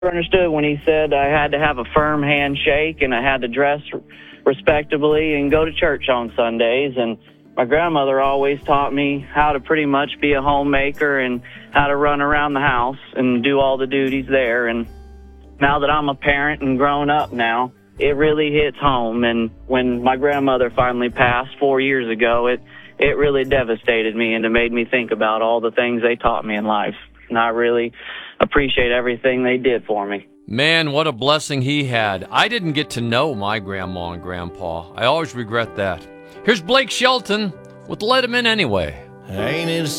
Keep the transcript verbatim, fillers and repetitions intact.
understood when he said I had to have a firm handshake and I had to dress respectably and go to church on Sundays. And my grandmother always taught me how to pretty much be a homemaker and how to run around the house and do all the duties there. And now that I'm a parent and grown up now, it really hits home. And when my grandmother finally passed four years ago, it, it really devastated me, and it made me think about all the things they taught me in life. And I really appreciate everything they did for me. Man, what a blessing he had. I didn't get to know my grandma and grandpa. I always regret that. Here's Blake Shelton with Let Him In Anyway. Ain't it